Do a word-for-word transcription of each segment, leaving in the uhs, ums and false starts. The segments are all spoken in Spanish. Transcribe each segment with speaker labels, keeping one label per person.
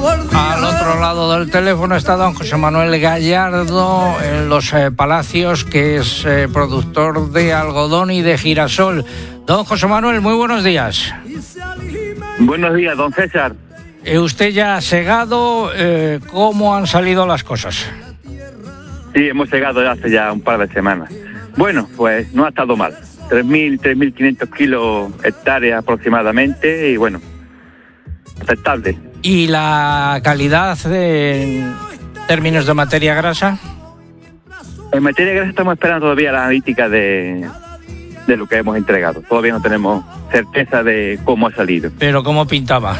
Speaker 1: Al otro lado del teléfono está don José Manuel Gallardo en Los eh, Palacios, que es eh, productor de algodón y de girasol. Don José Manuel, muy buenos días.
Speaker 2: Buenos días, don César.
Speaker 1: Eh, usted ya ha segado, eh, ¿cómo han salido las cosas?
Speaker 2: Sí, hemos segado ya hace ya un par de semanas. Bueno, pues no ha estado mal. tres mil, tres mil quinientos kilos hectáreas aproximadamente y bueno, aceptable.
Speaker 1: ¿Y la calidad en términos de materia grasa?
Speaker 2: En materia grasa estamos esperando todavía la analítica de, de lo que hemos entregado. Todavía no tenemos certeza de cómo ha salido.
Speaker 1: ¿Pero cómo pintaba?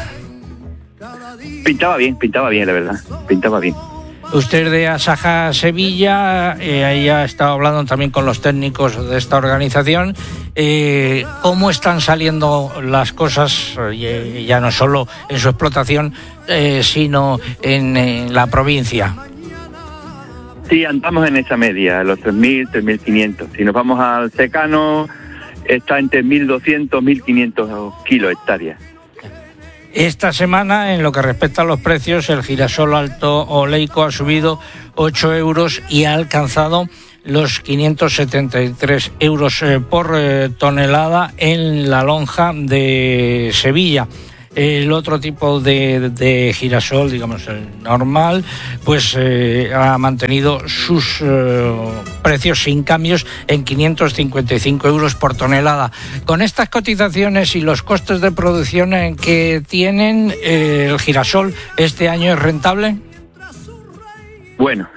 Speaker 2: Pintaba bien, pintaba bien, la verdad. Pintaba bien.
Speaker 1: Usted de Asaja Sevilla, eh, ahí ha estado hablando también con los técnicos de esta organización. Eh, ¿Cómo están saliendo las cosas, eh, ya no solo en su explotación, eh, sino en, en la provincia?
Speaker 2: Sí, andamos en esa media, los tres mil, tres mil quinientos. Si nos vamos al secano, está entre mil doscientos, mil quinientos kilos hectáreas.
Speaker 1: Esta semana, en lo que respecta a los precios, el girasol alto oleico ha subido ocho euros y ha alcanzado los quinientos setenta y tres euros eh, por eh, tonelada en la lonja de Sevilla. El otro tipo de, de girasol, digamos el normal, pues eh, ha mantenido sus eh, precios sin cambios en quinientos cincuenta y cinco euros por tonelada. Con estas cotizaciones y los costes de producción en que tienen, eh, el girasol este año es rentable.
Speaker 2: Bueno,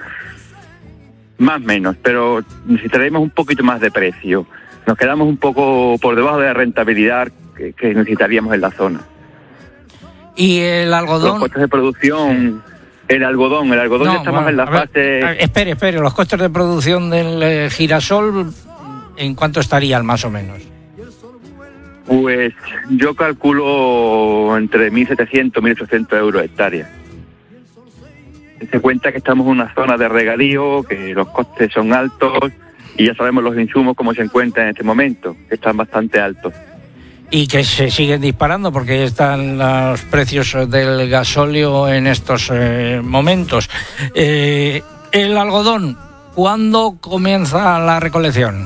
Speaker 2: más o menos, pero necesitaremos un poquito más de precio. Nos quedamos un poco por debajo de la rentabilidad que, que necesitaríamos en la zona.
Speaker 1: ¿Y el algodón?
Speaker 2: Los costes de producción, sí. el algodón, el algodón no, ya estamos bueno, en la
Speaker 1: ver,
Speaker 2: fase...
Speaker 1: A, espere, espere, los costes de producción del eh, girasol, ¿en cuánto estarían más o menos?
Speaker 2: Pues yo calculo entre mil setecientos, mil ochocientos euros hectárea. Se cuenta que estamos en una zona de regadío, que los costes son altos y ya sabemos los insumos cómo se encuentran en este momento, que están bastante altos.
Speaker 1: Y que se siguen disparando porque están los precios del gasóleo en estos eh, momentos. Eh, el algodón, ¿cuándo comienza la recolección?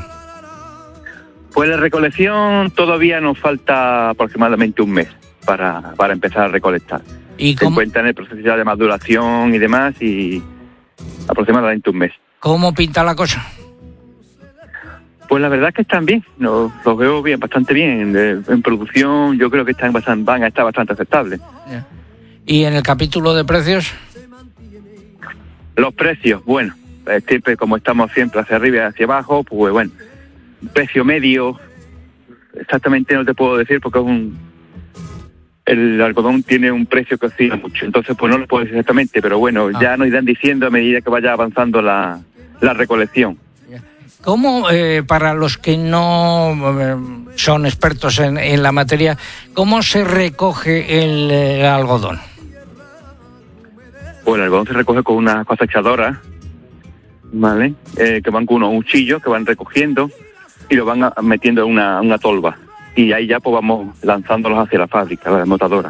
Speaker 2: Pues la recolección todavía nos falta aproximadamente un mes para, para empezar a recolectar.
Speaker 1: ¿Y
Speaker 2: se
Speaker 1: cómo,
Speaker 2: encuentra en el proceso de maduración y demás y aproximadamente un mes.
Speaker 1: ¿Cómo pinta la cosa?
Speaker 2: Pues la verdad es que están bien, los, los veo bien, bastante bien. De, en producción yo creo que están bastante, van a estar bastante aceptables.
Speaker 1: ¿Y en el capítulo de precios?
Speaker 2: Los precios, bueno, siempre como estamos siempre hacia arriba y hacia abajo, pues bueno, precio medio, exactamente no te puedo decir porque es un, el algodón tiene un precio que oscila mucho, entonces pues no lo puedo decir exactamente, pero bueno, ah. ya nos irán diciendo a medida que vaya avanzando la, la recolección.
Speaker 1: ¿Cómo, eh, para los que no eh, son expertos en, en la materia, cómo se recoge el, el algodón?
Speaker 2: Pues el algodón se recoge con una cosechadora, ¿vale? Eh, que van con unos cuchillos que van recogiendo y lo van a, metiendo en una, una tolva. Y ahí ya pues vamos lanzándolos hacia la fábrica, la desmotadora.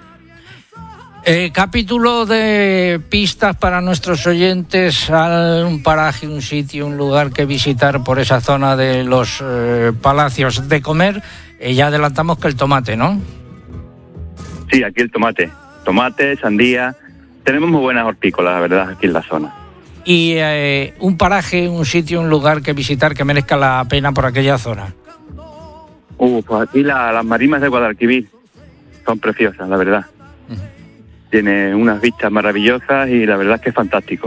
Speaker 1: Eh, capítulo de pistas para nuestros oyentes, a un paraje, un sitio, un lugar que visitar por esa zona de los eh, Palacios. De comer, eh, ya adelantamos que el tomate, ¿no?
Speaker 2: Sí, aquí el tomate. Tomate, sandía. Tenemos muy buenas hortícolas, la verdad, aquí en la zona.
Speaker 1: Y eh, un paraje, un sitio, un lugar que visitar que merezca la pena por aquella zona.
Speaker 2: Uh, pues aquí la, las marimas de Guadalquivir son preciosas, la verdad. Uh-huh. Tiene unas vistas maravillosas y la verdad es que es fantástico.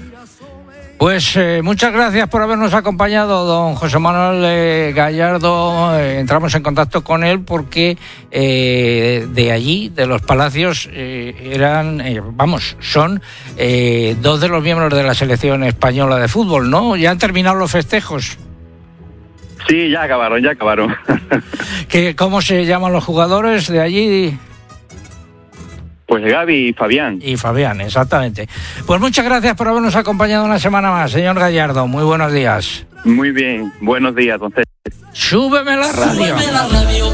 Speaker 1: Pues eh, muchas gracias por habernos acompañado, don José Manuel eh, Gallardo. Eh, entramos en contacto con él porque eh, de allí, de los Palacios, eh, eran, eh, vamos, son eh, dos de los miembros de la selección española de fútbol, ¿no? ¿Ya han terminado los festejos?
Speaker 2: Sí, ya acabaron, ya acabaron.
Speaker 1: ¿Qué, ¿Cómo se llaman los jugadores de allí?
Speaker 2: Pues Gaby y Fabián.
Speaker 1: Y Fabián, exactamente. Pues muchas gracias por habernos acompañado una semana más, señor Gallardo. Muy buenos días.
Speaker 2: Muy bien, buenos días, entonces.
Speaker 1: Súbeme la radio. Súbeme la radio.